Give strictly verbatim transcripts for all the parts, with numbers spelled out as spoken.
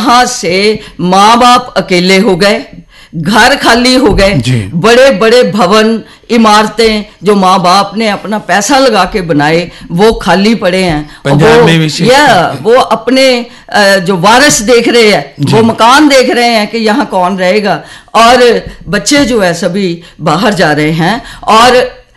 यहाँ से माँ बाप अकेले हो गए, घर खाली हो गए, बड़े बड़े भवन इमारतें जो माँ बाप ने अपना पैसा लगा के बनाए वो खाली पड़े हैं। पंजाब वो, में विशेष या वो अपने जो वारिस देख रहे हैं, वो मकान देख रहे हैं कि यहाँ कौन रहेगा, और बच्चे जो है सभी बाहर जा रहे हैं। और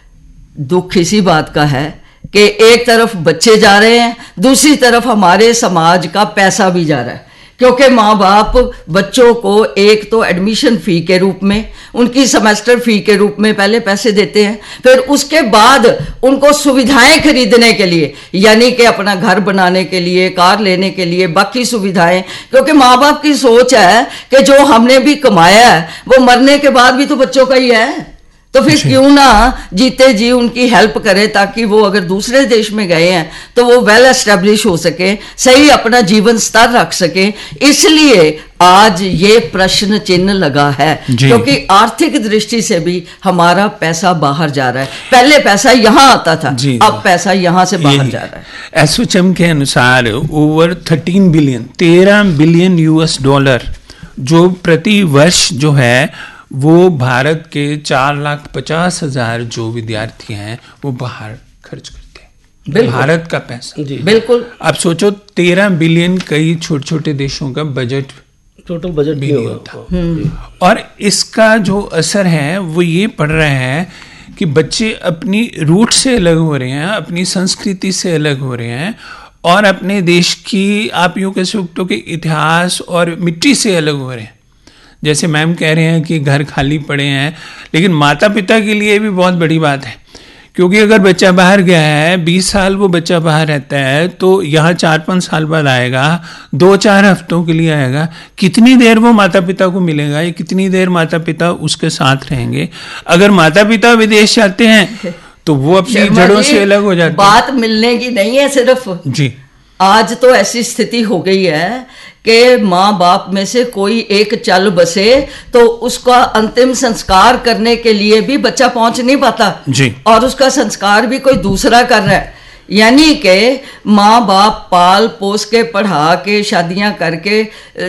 दुख इसी बात का है कि एक तरफ बच्चे जा रहे हैं, दूसरी तरफ हमारे समाज का पैसा भी जा रहा है, क्योंकि माँ बाप बच्चों को एक तो एडमिशन फ़ी के रूप में, उनकी सेमेस्टर फ़ी के रूप में पहले पैसे देते हैं, फिर उसके बाद उनको सुविधाएं खरीदने के लिए, यानी कि अपना घर बनाने के लिए, कार लेने के लिए, बाकी सुविधाएं, क्योंकि माँ बाप की सोच है कि जो हमने भी कमाया है वो मरने के बाद भी तो बच्चों का ही है, तो फिर क्यों ना जीते जी उनकी हेल्प करे, ताकि वो अगर दूसरे देश में गए हैं तो वो वेल एस्टेब्लिश हो सके, सही अपना जीवन स्तर रख सके। इसलिए आज ये प्रश्न चिन्ह लगा है, क्योंकि आर्थिक दृष्टि से भी हमारा पैसा बाहर जा रहा है। पहले पैसा यहाँ आता था, अब पैसा यहाँ से बाहर जा रहा है। एसोचैम के अनुसार ओवर थर्टीन बिलियन तेरह बिलियन यूएस डॉलर जो प्रति वर्ष जो है वो भारत के चार लाख पचास हजार जो विद्यार्थी हैं वो बाहर खर्च करते हैं, भारत का पैसा। जी बिल्कुल। अब सोचो तेरह बिलियन कई छोटे छोटे देशों का बजट, टोटल बजट भी नहीं होता। और इसका जो असर है वो ये पड़ रहा है कि बच्चे अपनी रूट से अलग हो रहे हैं, अपनी संस्कृति से अलग हो रहे हैं, और अपने देश की आप यूँ कह सकते हो कि इतिहास और मिट्टी से अलग हो रहे हैं। जैसे मैम कह रहे हैं कि घर खाली पड़े हैं, लेकिन माता पिता के लिए भी बहुत बड़ी बात है, क्योंकि अगर बच्चा बाहर गया है, बीस साल वो बच्चा बाहर रहता है, तो यहाँ चार पाँच साल बाद आएगा, दो चार हफ्तों के लिए आएगा, कितनी देर वो माता पिता को मिलेगा, या कितनी देर माता पिता उसके साथ रहेंगे। अगर माता पिता विदेश जाते हैं तो वो अपनी जड़ों से अलग हो जाते हैं। बात मिलने की नहीं है सिर्फ जी, आज तो ऐसी स्थिति हो गई है कि माँ बाप में से कोई एक चल बसे तो उसका अंतिम संस्कार करने के लिए भी बच्चा पहुंच नहीं पाता जी, और उसका संस्कार भी कोई दूसरा कर रहा है। यानी कि माँ बाप पाल पोस के पढ़ा के शादियां करके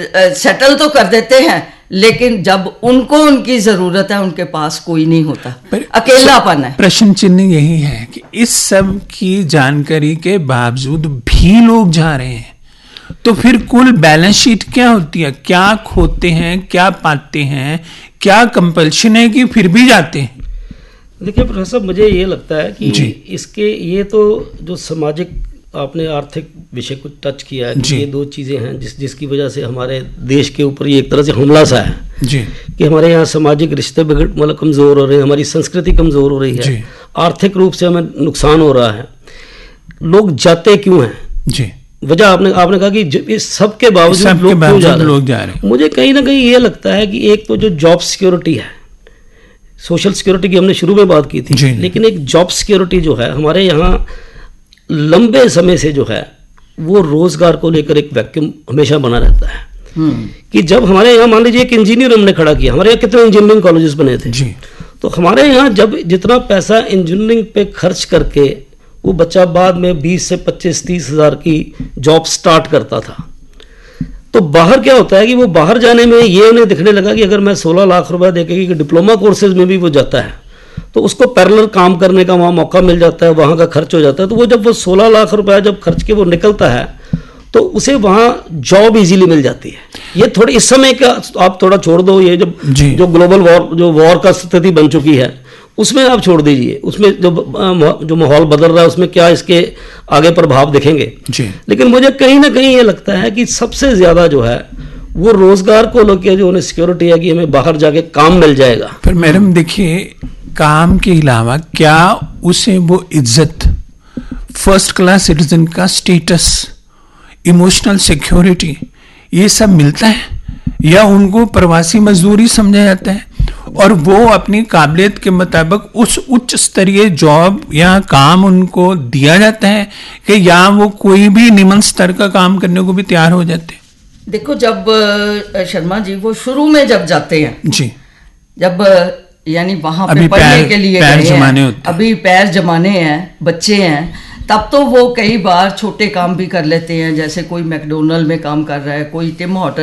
सेटल तो कर देते हैं, लेकिन जब उनको उनकी जरूरत है उनके पास कोई नहीं होता, अकेलापन है। प्रश्न चिन्ह यही है कि इस सब की जानकारी के बावजूद भी लोग जा रहे हैं, तो फिर कुल बैलेंस शीट क्या होती है, क्या खोते हैं, क्या पाते हैं, क्या कंपल्शन है कि फिर भी जाते हैं। देखिए प्रोफेसर, मुझे ये लगता है कि इसके ये तो जो सामाजिक आपने आर्थिक विषय को टच किया है कि ये दो चीज़ें हैं जिस जिसकी वजह से हमारे देश के ऊपर ये एक तरह से हमला सा है जी, कि हमारे यहाँ सामाजिक रिश्ते बिगड़ मतलब कमज़ोर हो रहे हैं, हमारी संस्कृति कमज़ोर हो रही है, आर्थिक रूप से हमें नुकसान हो रहा है। लोग जाते क्यों हैं जी, वजह आपने आपने कहा कि इस सब के बावजूद लोग क्यों जा रहे हैं। मुझे कहीं ना कहीं ये लगता है कि एक तो जो जॉब सिक्योरिटी है, सोशल सिक्योरिटी की हमने शुरू में बात की थी, लेकिन एक जॉब सिक्योरिटी जो है हमारे यहाँ लंबे समय से जो है वो रोजगार को लेकर एक वैक्यूम हमेशा बना रहता है कि जब हमारे यहाँ मान लीजिए एक इंजीनियर हमने खड़ा किया, हमारे यहाँ कितने इंजीनियरिंग कॉलेजेस बने थे जी, तो हमारे यहाँ जब जितना पैसा इंजीनियरिंग पे खर्च करके वो बच्चा बाद में बीस से पच्चीस तीस हजार की जॉब स्टार्ट करता था, तो बाहर क्या होता है कि वो बाहर जाने में ये उन्हें दिखने लगा कि अगर मैं सोलह लाख रुपए देके कि डिप्लोमा कोर्सेज में भी वो जाता है तो उसको पैरेलल काम करने का वहाँ मौका मिल जाता है, वहाँ का खर्च हो जाता है, तो वो जब वो सोलह लाख रुपया जब खर्च के वो निकलता है तो उसे वहाँ जॉब इजीली मिल जाती है। ये थोड़ी इस समय का आप थोड़ा छोड़ दो, ये जब जो ग्लोबल वॉर जो वॉर का स्थिति बन चुकी है उसमें आप छोड़ दीजिए, उसमें जो जो माहौल बदल रहा है उसमें क्या इसके आगे प्रभाव दिखेंगे जी। लेकिन मुझे कहीं ना कहीं ये लगता है कि सबसे ज्यादा जो है वो रोजगार को लेकर जो उन्हें सिक्योरिटी है कि हमें बाहर जाके काम मिल जाएगा। पर मैडम देखिए, काम के अलावा क्या उसे वो इज्जत, फर्स्ट क्लास सिटीजन का स्टेटस, इमोशनल सिक्योरिटी, ये सब मिलता है, या उनको प्रवासी मजदूरी समझा जाता है और वो अपनी काबिलियत के मुताबिक उस उच्च स्तरीय जॉब या काम उनको दिया जाता है कि या वो कोई भी निम्न स्तर का काम करने को भी तैयार हो जाते हैं। देखो, जब शर्मा जी वो शुरू में जब जाते हैं जी, जब यानी वहां पे पढ़ने के लिए पैर जमाने हैं, अभी पैर जमाने हैं, बच्चे हैं, तब तो वो कई बार छोटे काम भी कर लेते हैं, जैसे कोई मैकडोनल्ड में काम कर रहा है, कोई टिम होटल